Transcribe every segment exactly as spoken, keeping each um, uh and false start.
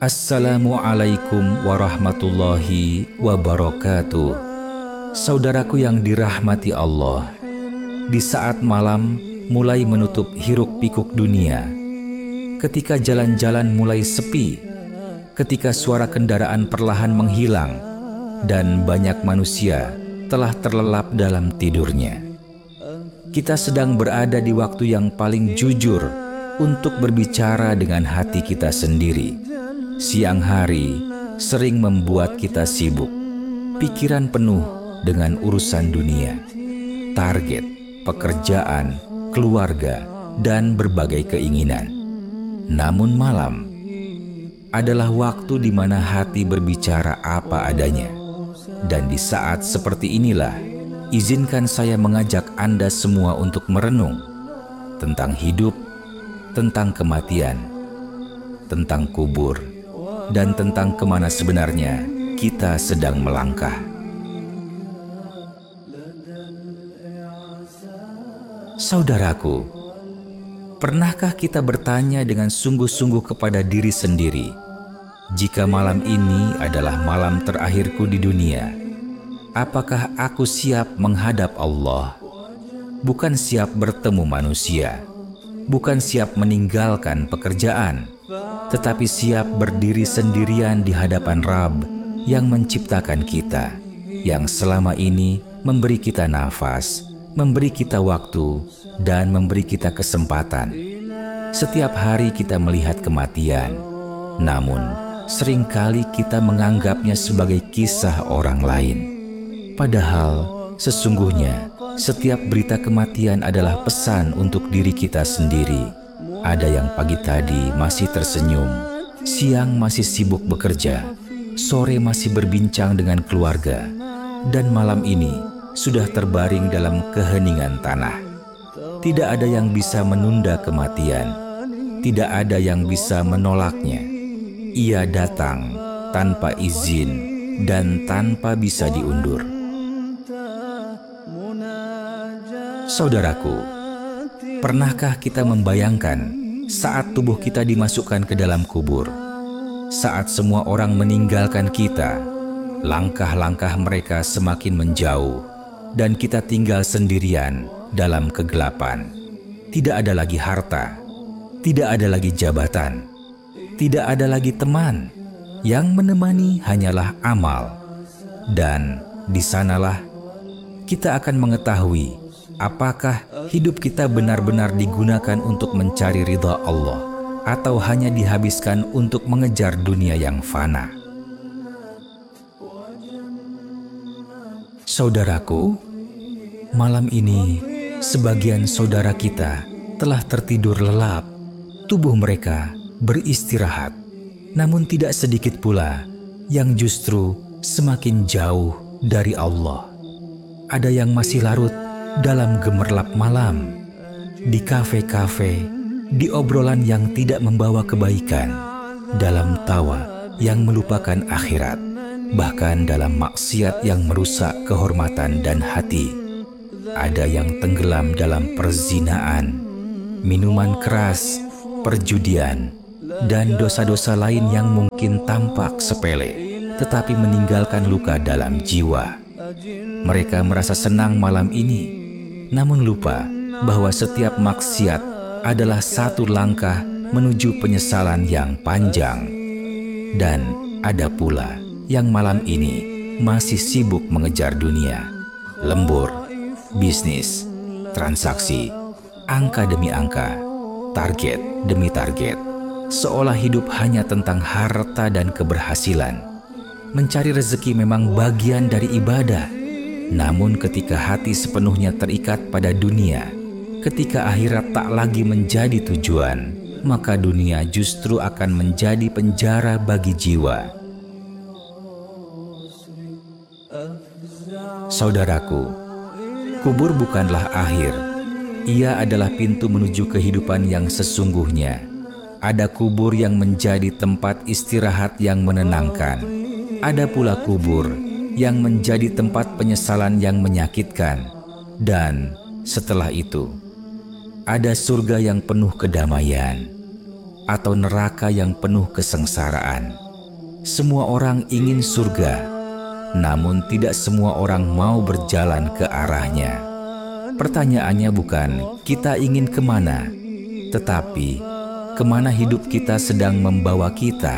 Assalamualaikum warahmatullahi wabarakatuh. Saudaraku yang dirahmati Allah, di saat malam mulai menutup hiruk-pikuk dunia, ketika jalan-jalan mulai sepi, ketika suara kendaraan perlahan menghilang, dan banyak manusia telah terlelap dalam tidurnya, kita sedang berada di waktu yang paling jujur untuk berbicara dengan hati kita sendiri. Siang hari sering membuat kita sibuk, pikiran penuh dengan urusan dunia, target, pekerjaan, keluarga, dan berbagai keinginan. Namun malam adalah waktu di mana hati berbicara apa adanya. Dan di saat seperti inilah, izinkan saya mengajak Anda semua untuk merenung tentang hidup, tentang kematian, tentang kubur, dan tentang kemana sebenarnya kita sedang melangkah. Saudaraku, pernahkah kita bertanya dengan sungguh-sungguh kepada diri sendiri, jika malam ini adalah malam terakhirku di dunia, apakah aku siap menghadap Allah? Bukan siap bertemu manusia, bukan siap meninggalkan pekerjaan, tetapi siap berdiri sendirian di hadapan Rabb yang menciptakan kita, yang selama ini memberi kita nafas, memberi kita waktu, dan memberi kita kesempatan. Setiap hari kita melihat kematian, namun seringkali kita menganggapnya sebagai kisah orang lain. Padahal sesungguhnya setiap berita kematian adalah pesan untuk diri kita sendiri. Ada yang pagi tadi masih tersenyum, siang masih sibuk bekerja, sore masih berbincang dengan keluarga, dan malam ini sudah terbaring dalam keheningan tanah. Tidak ada yang bisa menunda kematian, tidak ada yang bisa menolaknya. Ia datang tanpa izin dan tanpa bisa diundur. Saudaraku, pernahkah kita membayangkan saat tubuh kita dimasukkan ke dalam kubur, saat semua orang meninggalkan kita, langkah-langkah mereka semakin menjauh, dan kita tinggal sendirian dalam kegelapan. Tidak ada lagi harta, tidak ada lagi jabatan, tidak ada lagi teman. Yang menemani hanyalah amal. Dan di sanalah kita akan mengetahui apakah hidup kita benar-benar digunakan untuk mencari ridha Allah atau hanya dihabiskan untuk mengejar dunia yang fana. Saudaraku, malam ini sebagian saudara kita telah tertidur lelap. Tubuh mereka beristirahat, namun tidak sedikit pula yang justru semakin jauh dari Allah. Ada yang masih larut dalam gemerlap malam, di kafe-kafe, di obrolan yang tidak membawa kebaikan, dalam tawa yang melupakan akhirat, bahkan dalam maksiat yang merusak kehormatan dan hati. Ada yang tenggelam dalam perzinaan, minuman keras, perjudian, dan dosa-dosa lain yang mungkin tampak sepele, tetapi meninggalkan luka dalam jiwa. Mereka merasa senang malam ini, namun lupa bahwa setiap maksiat adalah satu langkah menuju penyesalan yang panjang. Dan ada pula yang malam ini masih sibuk mengejar dunia, lembur, bisnis, transaksi, angka demi angka, target demi target, seolah hidup hanya tentang harta dan keberhasilan. Mencari rezeki memang bagian dari ibadah. Namun ketika hati sepenuhnya terikat pada dunia, ketika akhirat tak lagi menjadi tujuan, maka dunia justru akan menjadi penjara bagi jiwa. Saudaraku, kubur bukanlah akhir. Ia adalah pintu menuju kehidupan yang sesungguhnya. Ada kubur yang menjadi tempat istirahat yang menenangkan. Ada pula kubur yang menjadi tempat penyesalan yang menyakitkan. Dan setelah itu, ada surga yang penuh kedamaian. atau neraka yang penuh kesengsaraan. Semua orang ingin surga, namun tidak semua orang mau berjalan ke arahnya. Pertanyaannya bukan kita ingin kemana, tetapi kemana hidup kita sedang membawa kita.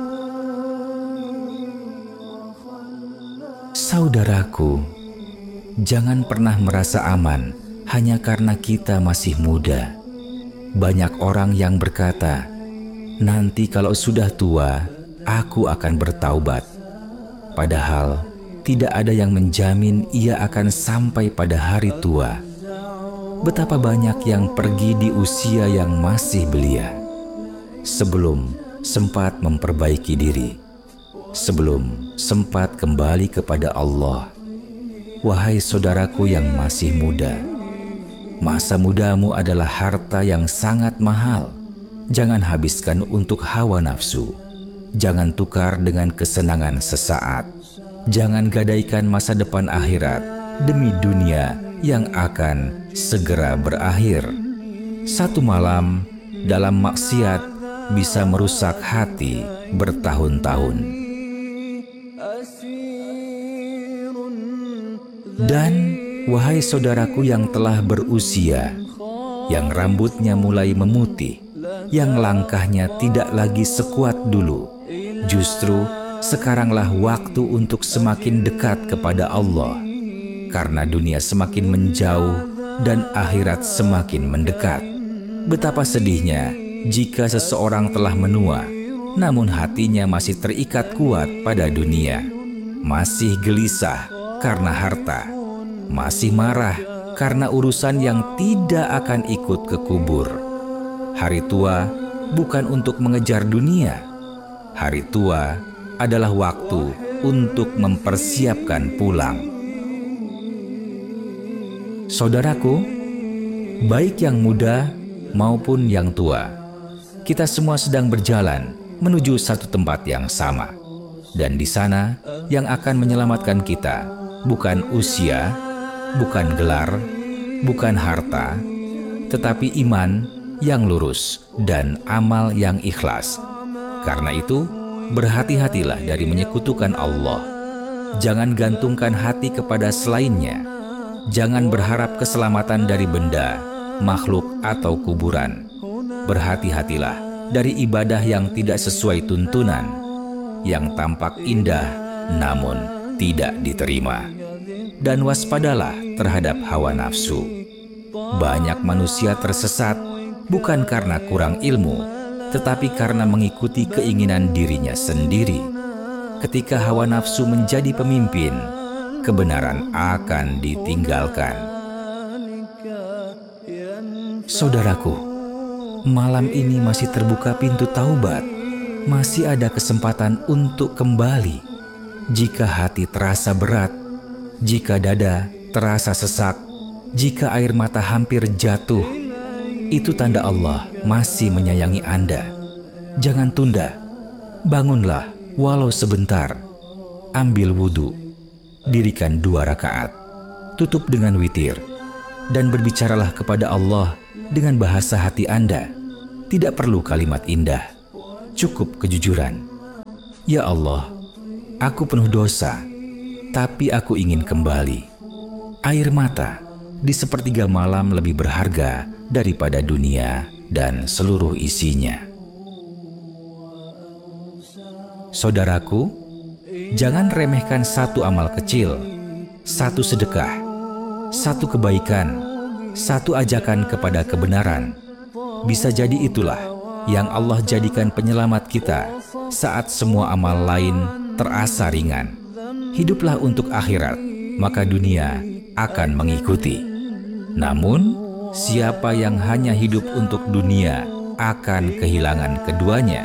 Saudaraku, jangan pernah merasa aman hanya karena kita masih muda. Banyak orang yang berkata, nanti kalau sudah tua, aku akan bertaubat. Padahal tidak ada yang menjamin ia akan sampai pada hari tua. Betapa banyak yang pergi di usia yang masih belia, sebelum sempat memperbaiki diri, sebelum sempat kembali kepada Allah. Wahai saudaraku yang masih muda, masa mudamu adalah harta yang sangat mahal. Jangan habiskan untuk hawa nafsu. Jangan tukar dengan kesenangan sesaat. Jangan gadaikan masa depan akhirat demi dunia yang akan segera berakhir. Satu malam dalam maksiat bisa merusak hati bertahun-tahun. Dan wahai saudaraku yang telah berusia, yang rambutnya mulai memutih, yang langkahnya tidak lagi sekuat dulu, justru sekaranglah waktu untuk semakin dekat kepada Allah, karena dunia semakin menjauh dan akhirat semakin mendekat. Betapa sedihnya jika seseorang telah menua, namun hatinya masih terikat kuat pada dunia, masih gelisah karena harta, masih marah karena urusan yang tidak akan ikut ke kubur. Hari tua bukan untuk mengejar dunia. Hari tua adalah waktu untuk mempersiapkan pulang. Saudaraku, baik yang muda maupun yang tua, kita semua sedang berjalan menuju satu tempat yang sama. Dan di sana yang akan menyelamatkan kita bukan usia, bukan gelar, bukan harta, tetapi iman yang lurus dan amal yang ikhlas. Karena itu, berhati-hatilah dari menyekutukan Allah. Jangan gantungkan hati kepada selainnya. Jangan berharap keselamatan dari benda, makhluk, atau kuburan. Berhati-hatilah dari ibadah yang tidak sesuai tuntunan, yang tampak indah namun tidak diterima. Dan waspadalah terhadap hawa nafsu. Banyak manusia tersesat bukan karena kurang ilmu, tetapi karena mengikuti keinginan dirinya sendiri. Ketika hawa nafsu menjadi pemimpin, kebenaran akan ditinggalkan. Saudaraku, malam ini masih terbuka pintu taubat. Masih ada kesempatan untuk kembali. Jika hati terasa berat, jika dada terasa sesak, jika air mata hampir jatuh, itu tanda Allah masih menyayangi Anda. Jangan tunda, bangunlah walau sebentar. Ambil wudhu, dirikan dua rakaat, tutup dengan witir, dan berbicaralah kepada Allah dengan bahasa hati Anda. Tidak perlu kalimat indah, cukup kejujuran. Ya Allah, aku penuh dosa, tapi aku ingin kembali. Air mata di sepertiga malam lebih berharga daripada dunia dan seluruh isinya. Saudaraku, jangan remehkan satu amal kecil, satu sedekah, satu kebaikan, satu ajakan kepada kebenaran. Bisa jadi itulah yang Allah jadikan penyelamat kita saat semua amal lain terasa ringan. Hiduplah untuk akhirat, maka dunia akan mengikuti. Namun, siapa yang hanya hidup untuk dunia akan kehilangan keduanya.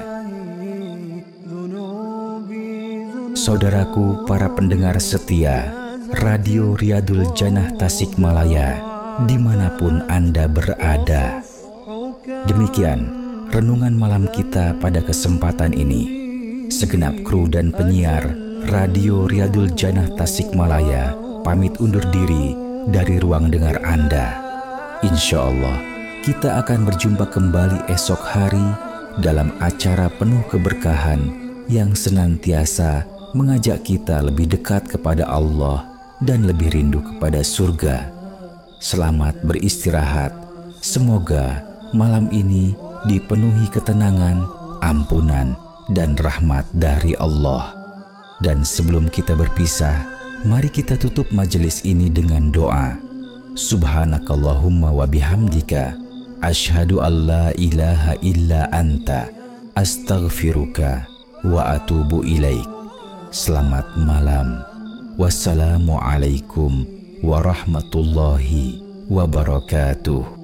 Saudaraku para pendengar setia Radio Riyadul Jannah Tasikmalaya, dimanapun Anda berada. Demikian renungan malam kita pada kesempatan ini. Segenap kru dan penyiar Radio Riyadul Jannah Tasikmalaya pamit undur diri dari ruang dengar Anda. Insya Allah kita akan berjumpa kembali esok hari dalam acara penuh keberkahan yang senantiasa mengajak kita lebih dekat kepada Allah dan lebih rindu kepada surga. Selamat beristirahat. Semoga malam ini dipenuhi ketenangan, ampunan, dan rahmat dari Allah. Dan sebelum kita berpisah, mari kita tutup majelis ini dengan doa. Subhanakallahumma wa bihamdika, asyhadu an la ilaha illa anta, astaghfiruka wa atubu ilaik. Selamat malam. Wassalamualaikum warahmatullahi wabarakatuh.